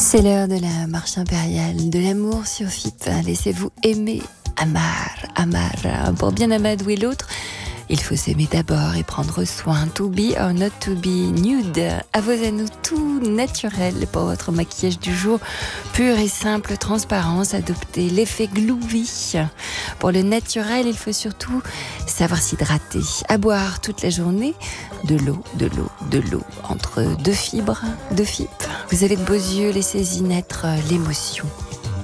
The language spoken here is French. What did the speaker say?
C'est l'heure de la marche impériale, de l'amour sur FIP. Laissez-vous aimer, amar. Pour bien amadouer l'autre, il faut s'aimer d'abord et prendre soin. To be or not to be nude. À vos anneaux tout naturel pour votre maquillage du jour. Pur et simple transparence. Adoptez l'effet Gloovy. Pour le naturel, il faut surtout savoir s'hydrater. À boire toute la journée. De l'eau. Entre deux fibres, deux FIP. Vous avez de beaux yeux, laissez-y naître l'émotion.